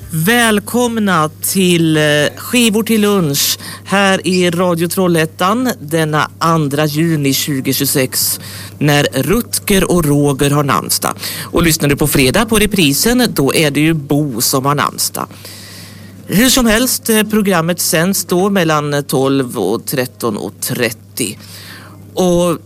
Välkomna till Skivor till lunch här i Radio Trollhättan denna 2 juni 2026 när Rutger och Roger har namnsdag. Och lyssnar du på fredag på reprisen, då är det ju Bo som har namnsdag. Hur som helst, programmet sänds då mellan 12 och 13:30. Och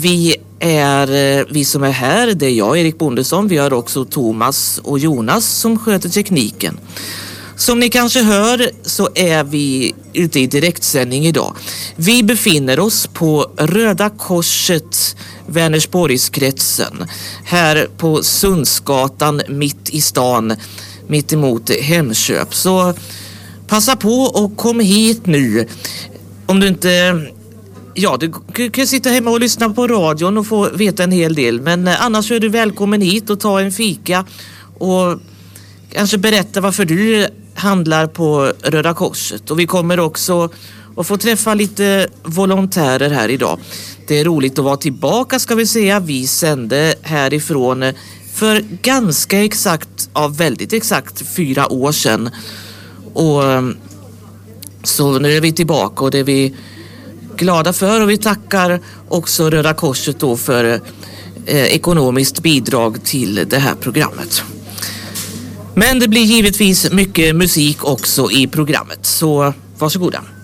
vi som är här, det är jag, Erik Bondesson. Vi har också Thomas och Jonas som sköter tekniken. Som ni kanske hör så är vi ute i direktsändning idag. Vi befinner oss på Röda Korset, Vänersborgskretsen. Här på Sundsgatan mitt i stan, mitt emot Hemköp. Så passa på och kom hit nu. Om du inte... Ja, du kan sitta hemma och lyssna på radion och få veta en hel del. Men annars är du välkommen hit och ta en fika. Och kanske berätta varför du handlar på Röda Korset. Och vi kommer också att få träffa lite volontärer här idag. Det är roligt att vara tillbaka, ska vi säga. Vi sände härifrån för ganska exakt, väldigt exakt 4 år sedan. Och så nu är vi tillbaka och det är vi glada för, och vi tackar också Röda Korset då för ekonomiskt bidrag till det här programmet. Men det blir givetvis mycket musik också i programmet, så varsågoda.